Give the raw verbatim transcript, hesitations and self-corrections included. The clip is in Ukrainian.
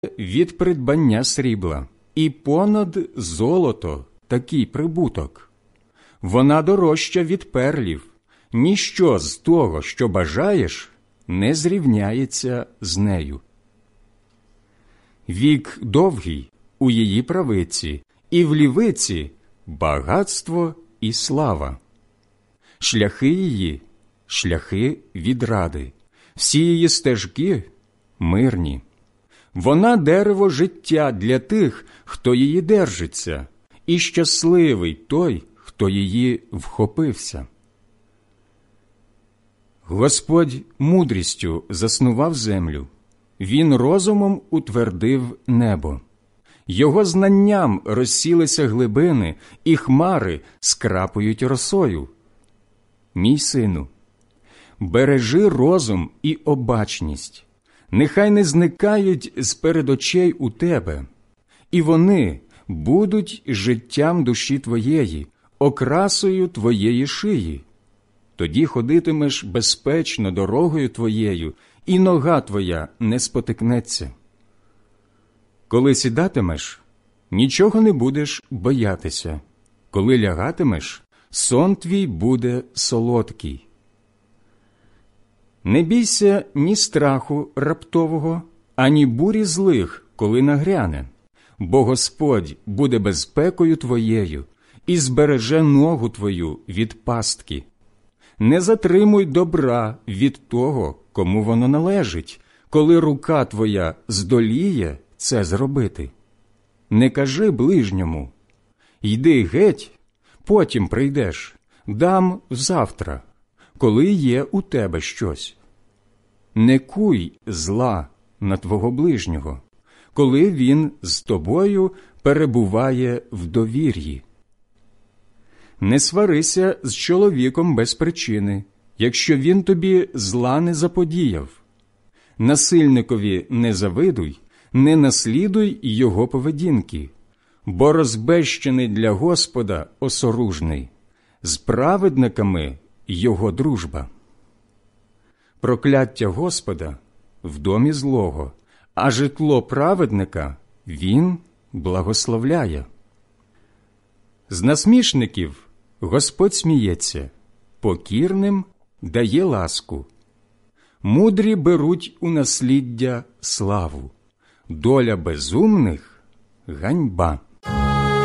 від придбання срібла, і понад золото такий прибуток. Вона дорожча від перлів, ніщо з того, що бажаєш, не зрівняється з нею. Вік довгий у її правиці, і в лівиці багатство і слава. Шляхи її – шляхи відради, всі її стежки – мирні. Вона дерево життя для тих, хто її держиться, і щасливий той, хто її вхопився. Господь мудрістю заснував землю, Він розумом утвердив небо. Його знанням розсілися глибини, і хмари скрапують росою. Мій сину, бережи розум і обачність, нехай не зникають з-перед очей у тебе, і вони будуть життям душі твоєї, окрасою твоєї шиї. Тоді ходитимеш безпечно дорогою твоєю, і нога твоя не спотикнеться. Коли сідатимеш, нічого не будеш боятися. Коли лягатимеш, сон твій буде солодкий. Не бійся ні страху раптового, ані бурі злих, коли нагряне, бо Господь буде безпекою твоєю і збереже ногу твою від пастки. Не затримуй добра від того, кому воно належить, коли рука твоя здоліє це зробити. Не кажи ближньому: «Йди геть, потім прийдеш, дам завтра», коли є у тебе щось. Не куй зла на твого ближнього, коли він з тобою перебуває в довір'ї. Не сварися з чоловіком без причини, якщо він тобі зла не заподіяв. Насильникові не завидуй, не наслідуй його поведінки, бо розбещений для Господа осоружний, з праведниками його дружба. Прокляття Господа в домі злого, а житло праведника він благословляє. З насмішників Господь сміється, покірним дає ласку. Мудрі беруть у насліддя славу, доля безумних – ганьба.